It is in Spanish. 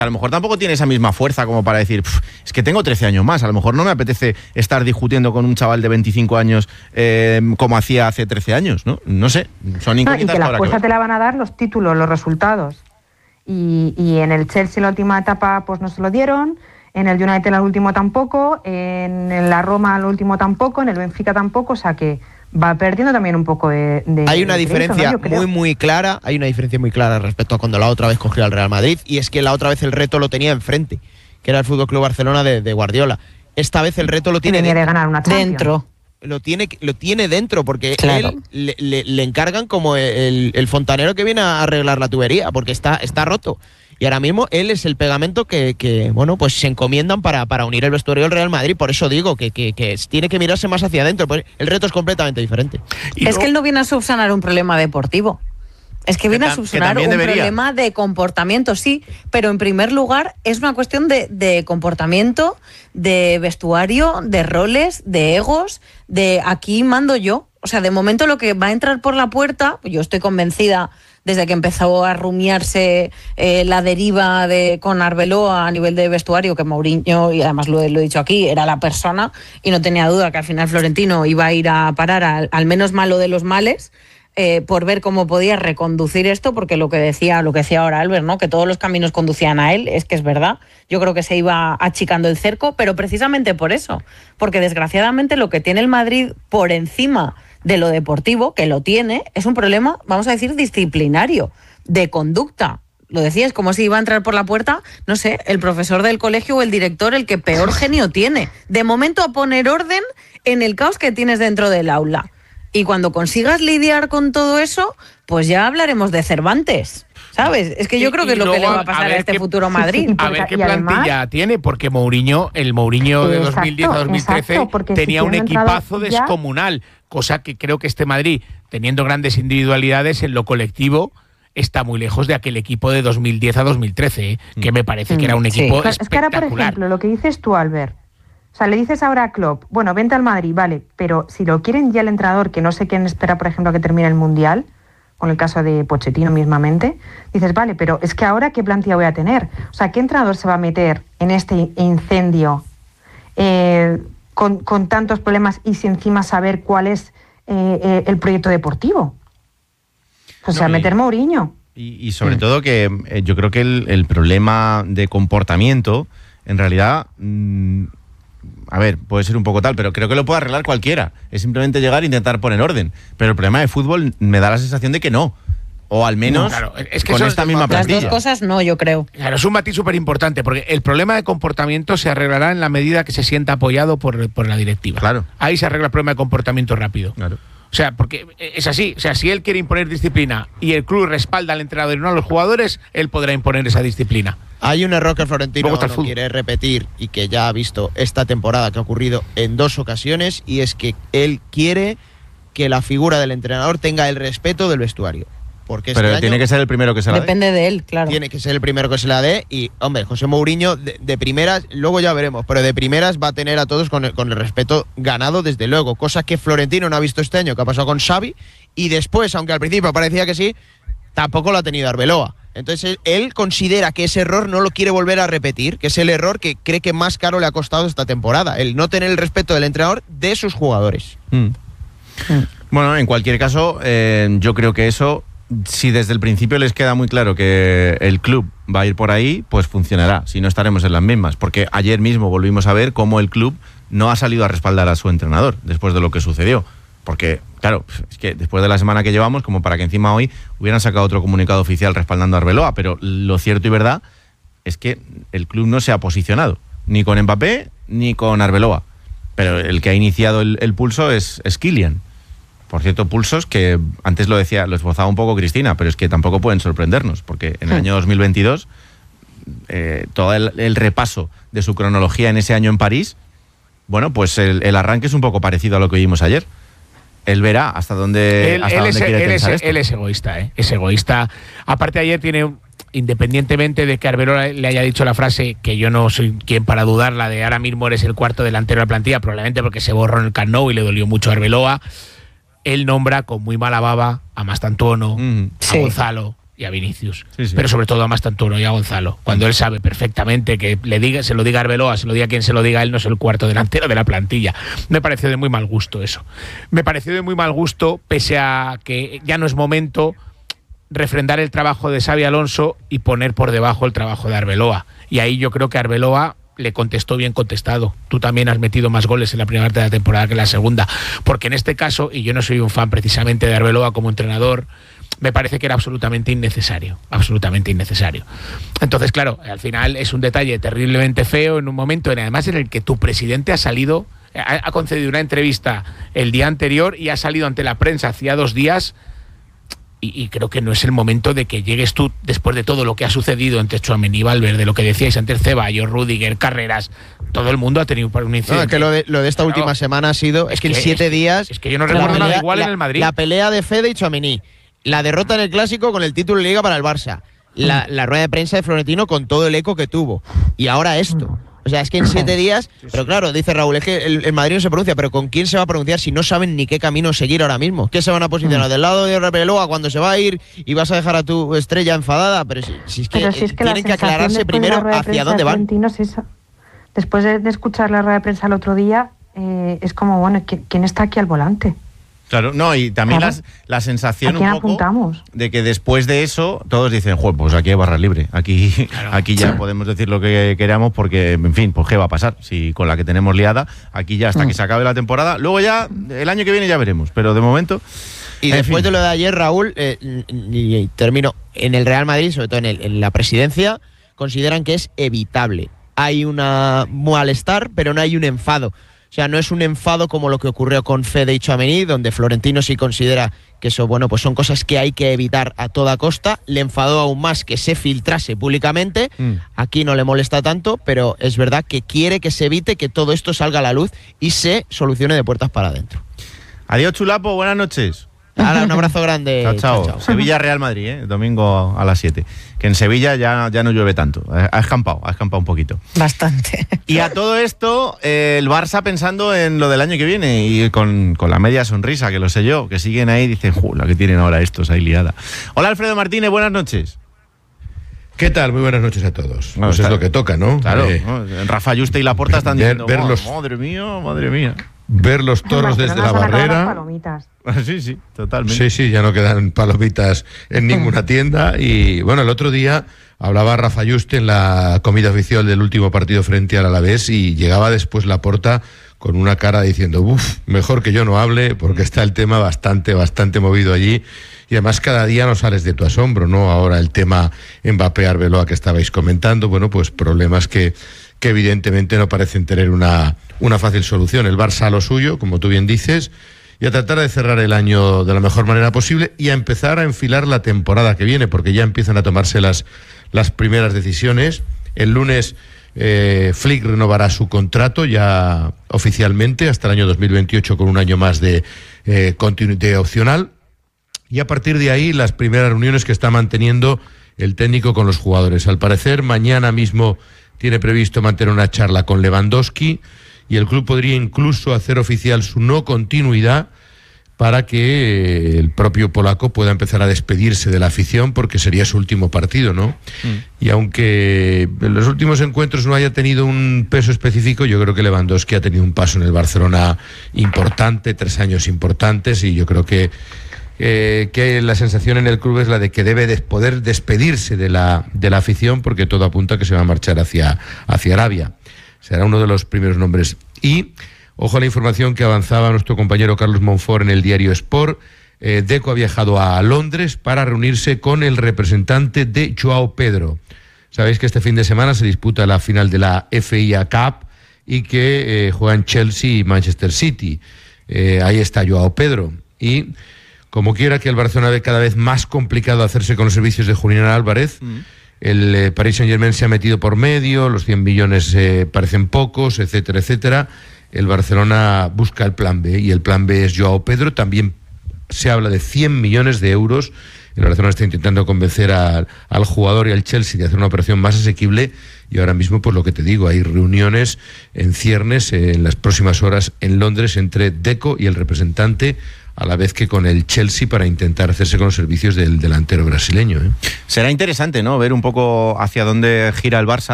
A lo mejor tampoco tiene esa misma fuerza como para decir, es que tengo 13 años más, a lo mejor no me apetece estar discutiendo con un chaval de 25 años como hacía hace 13 años, ¿no? No sé, son incógnitas. Y que la fuerza te la van a dar los títulos, los resultados. Y en el Chelsea en la última etapa pues no se lo dieron, en el United en el último tampoco, en la Roma en el último tampoco, en el Benfica tampoco, o sea que va perdiendo también un poco de hay una diferencia ¿no? muy clara, respecto a cuando la otra vez cogió al Real Madrid, y es que la otra vez el reto lo tenía enfrente, que era el FC Barcelona de Guardiola. Esta vez el reto lo tiene de ganar una dentro. Lo tiene dentro, porque claro. él le encargan como el fontanero que viene a arreglar la tubería, porque está roto. Y ahora mismo él es el pegamento que bueno, pues se encomiendan para unir el vestuario del Real Madrid. Por eso digo que tiene que mirarse más hacia adentro, pues el reto es completamente diferente. Es que él no viene a subsanar un problema deportivo. Es que viene a subsanar un problema de comportamiento, sí, pero en primer lugar es una cuestión de comportamiento, de vestuario, de roles, de egos, de aquí mando yo. O sea, de momento lo que va a entrar por la puerta, yo estoy convencida desde que empezó a rumiarse la deriva con Arbeloa a nivel de vestuario, que Mourinho, y además lo he dicho aquí, era la persona, y no tenía duda que al final Florentino iba a ir a parar al menos malo de los males, por ver cómo podía reconducir esto, porque lo que decía ahora Albert, ¿no? Que todos los caminos conducían a él, es que es verdad. Yo creo que se iba achicando el cerco, pero precisamente por eso, porque desgraciadamente lo que tiene el Madrid por encima de lo deportivo, que lo tiene, es un problema, vamos a decir, disciplinario, de conducta. Lo decías, como si iba a entrar por la puerta, no sé, el profesor del colegio o el director, el que peor genio tiene. De momento, a poner orden en el caos que tienes dentro del aula. Y cuando consigas lidiar con todo eso, pues ya hablaremos de Cervantes, ¿sabes? Es que yo creo que es lo que le va a pasar a este futuro Madrid. A ver qué plantilla tiene, porque el Mourinho de 2010 a 2013 tenía un equipazo descomunal, cosa que creo que este Madrid, teniendo grandes individualidades en lo colectivo, está muy lejos de aquel equipo de 2010 a 2013, que me parece que era un equipo espectacular. Es que ahora, por ejemplo, lo que dices tú, Albert, o sea, le dices ahora a Klopp, bueno, vente al Madrid, vale, pero si lo quieren ya el entrenador, que no sé quién espera, por ejemplo, que termine el Mundial, con el caso de Pochettino mismamente, dices, vale, pero es que ahora ¿qué plantilla voy a tener? O sea, ¿qué entrenador se va a meter en este incendio con tantos problemas y si encima saber cuál es el proyecto deportivo? O sea, meter Mourinho. Y sobre todo que yo creo que el problema de comportamiento, en realidad... a ver, puede ser un poco tal, pero creo que lo puede arreglar cualquiera. Es simplemente llegar e intentar poner orden. Pero el problema de fútbol me da la sensación de que no. O al menos claro, es que con esta misma plantilla. Las dos cosas no, yo creo. Claro, es un matiz súper importante, porque el problema de comportamiento se arreglará en la medida que se sienta apoyado por la directiva. Claro. Ahí se arregla el problema de comportamiento rápido. Claro. O sea, porque es así. O sea, si él quiere imponer disciplina y el club respalda al entrenador y no a los jugadores, él podrá imponer esa disciplina. Hay un error que Florentino no quiere repetir y que ya ha visto esta temporada, que ha ocurrido en 2 ocasiones, y es que él quiere que la figura del entrenador tenga el respeto del vestuario. Porque pero tiene que ser el primero que se la dé. Depende de él, claro. Tiene que ser el primero que se la dé y, hombre, José Mourinho de primeras, luego ya veremos, pero de primeras va a tener a todos con el respeto ganado, desde luego, cosa que Florentino no ha visto este año, que ha pasado con Xavi, y después, aunque al principio parecía que sí, tampoco lo ha tenido Arbeloa. Entonces él considera que ese error no lo quiere volver a repetir, que es el error que cree que más caro le ha costado esta temporada, el no tener el respeto del entrenador de sus jugadores. Bueno, en cualquier caso, yo creo que eso, si desde el principio les queda muy claro que el club va a ir por ahí, pues funcionará, si no estaremos en las mismas, porque ayer mismo volvimos a ver cómo el club no ha salido a respaldar a su entrenador después de lo que sucedió. Porque, claro, es que después de la semana que llevamos, como para que encima hoy hubieran sacado otro comunicado oficial respaldando a Arbeloa, pero lo cierto y verdad es que el club no se ha posicionado, ni con Mbappé ni con Arbeloa. Pero el que ha iniciado el pulso es Kylian. Por cierto, pulsos que antes lo esbozaba un poco Cristina, pero es que tampoco pueden sorprendernos, porque en el año 2022, todo el repaso de su cronología en ese año en París, bueno, pues el arranque es un poco parecido a lo que vimos ayer. Él verá hasta dónde quiere tensar esto. Él es egoísta, ¿eh? Es egoísta. Aparte, ayer tiene, independientemente de que Arbeloa le haya dicho la frase, que yo no soy quien para dudarla, de ahora mismo eres el cuarto delantero de la plantilla, probablemente porque se borró en el Camp Nou y le dolió mucho a Arbeloa, él nombra con muy mala baba a Mastantuono, a Gonzalo y a Vinicius, pero sobre todo a Mastantuono y a Gonzalo, cuando él sabe perfectamente que se lo diga Arbeloa, se lo diga quien se lo diga, él no es el cuarto delantero de la plantilla. Me pareció de muy mal gusto eso. Me pareció de muy mal gusto, pese a que ya no es momento refrendar el trabajo de Xabi Alonso y poner por debajo el trabajo de Arbeloa. Y ahí yo creo que Arbeloa le contestó bien contestado. Tú también has metido más goles en la primera parte de la temporada que en la segunda, porque en este caso, y yo no soy un fan precisamente de Arbeloa como entrenador, me parece que era absolutamente innecesario. Entonces, claro, al final es un detalle terriblemente feo en un momento además en el que tu presidente ha concedido una entrevista el día anterior y ha salido ante la prensa hacía 2 días. Y creo que no es el momento de que llegues tú, después de todo lo que ha sucedido entre Tchouaméni y Valverde, lo que decíais antes, Ceballos, Rudiger, Carreras, todo el mundo ha tenido un incidente. No, es que lo de esta última semana ha sido, es que en 7 días... Es que yo no recuerdo nada igual en el Madrid. La pelea de Fede y Tchouaméni, la derrota en el Clásico con el título de Liga para el Barça, la rueda de prensa de Florentino con todo el eco que tuvo, y ahora esto. O sea, es que en 7 días, pero claro, dice Raúl, es que el Madrid no se pronuncia, pero ¿con quién se va a pronunciar si no saben ni qué camino seguir ahora mismo? ¿Qué se van a posicionar? ¿Del lado de Arbeloa cuando se va a ir y vas a dejar a tu estrella enfadada? Pero si es que tienen que aclararse primero hacia dónde van. Es esa. Después de escuchar la rueda de prensa el otro día, es como, bueno, ¿quién está aquí al volante? Claro, no, y también la sensación un poco apuntamos? De que después de eso todos dicen, pues aquí hay barra libre, aquí ya podemos decir lo que queramos porque, en fin, pues qué va a pasar si con la que tenemos liada, aquí ya hasta que se acabe la temporada, luego ya el año que viene ya veremos, pero de momento... Y después de lo de ayer, Raúl, y termino, en el Real Madrid, sobre todo en la presidencia, consideran que es evitable. Hay un malestar, pero no hay un enfado. O sea, no es un enfado como lo que ocurrió con Fede y Tchouaméni, donde Florentino sí considera que eso, bueno, pues son cosas que hay que evitar a toda costa. Le enfadó aún más que se filtrase públicamente. Aquí no le molesta tanto, pero es verdad que quiere que se evite que todo esto salga a la luz y se solucione de puertas para adentro. Adiós, Chulapo, buenas noches. Ahora, un abrazo grande. Chao. Sevilla-Real Madrid, domingo a las 7. Que en Sevilla ya no llueve tanto. Ha escampado un poquito. Bastante. Y a todo esto, el Barça pensando en lo del año que viene y con la media sonrisa, que lo sé yo, que siguen ahí y dicen, la que tienen ahora estos ahí liada. Hola, Alfredo Martínez, buenas noches. ¿Qué tal? Muy buenas noches a todos. Pues es lo que toca, ¿no? Claro. Rafa Yuste y Laporta están diciendo, madre mía. Ver los toros desde la barrera. Sí, totalmente. Sí, ya no quedan palomitas en ninguna tienda. Y bueno, el otro día hablaba Rafa Yuste en la comida oficial del último partido frente al Alavés y llegaba después Laporta con una cara diciendo, mejor que yo no hable porque está el tema bastante movido allí. Y además cada día no sales de tu asombro, ¿no? Ahora el tema Mbappé-Arbeloa que estabais comentando, bueno, pues problemas que evidentemente no parecen tener una fácil solución. El Barça a lo suyo, como tú bien dices, y a tratar de cerrar el año de la mejor manera posible y a empezar a enfilar la temporada que viene, porque ya empiezan a tomarse las primeras decisiones. El lunes Flick renovará su contrato ya oficialmente hasta el año 2028 con un año más de continuidad opcional. Y a partir de ahí, las primeras reuniones que está manteniendo el técnico con los jugadores. Al parecer, mañana mismo tiene previsto mantener una charla con Lewandowski y el club podría incluso hacer oficial su no continuidad para que el propio polaco pueda empezar a despedirse de la afición porque sería su último partido, ¿no? Y aunque en los últimos encuentros no haya tenido un peso específico, yo creo que Lewandowski ha tenido un paso en el Barcelona importante, 3 años importantes, y yo creo que la sensación en el club es la de que debe poder despedirse de la afición porque todo apunta a que se va a marchar hacia Arabia. Será uno de los primeros nombres. Y ojo a la información que avanzaba nuestro compañero Carlos Monfort en el diario Sport. Deco ha viajado a Londres para reunirse con el representante de Joao Pedro. Sabéis que este fin de semana se disputa la final de la FIA Cup y que juegan Chelsea y Manchester City. Ahí está Joao Pedro. Y como quiera que el Barcelona ve cada vez más complicado hacerse con los servicios de Julián Álvarez, el Paris Saint-Germain se ha metido por medio, los 100 millones parecen pocos, etcétera, etcétera. El Barcelona busca el plan B y el plan B es Joao Pedro. También se habla de 100 millones de euros. El Barcelona está intentando convencer al jugador y al Chelsea de hacer una operación más asequible y ahora mismo, pues lo que te digo, hay reuniones en ciernes en las próximas horas en Londres entre Deco y el representante a la vez que con el Chelsea para intentar hacerse con los servicios del delantero brasileño. Será interesante, ¿no?, ver un poco hacia dónde gira el Barça.